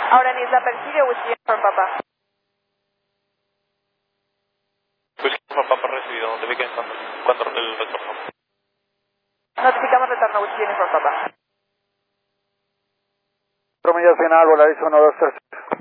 Ahora ni la persigue Whiskey Uniform Papa. Whiskey Uniform Papa recibido, notifiquen cuando el retorno. Notificamos retorno Whiskey Uniform Papa. Promedial final, Volaris 123.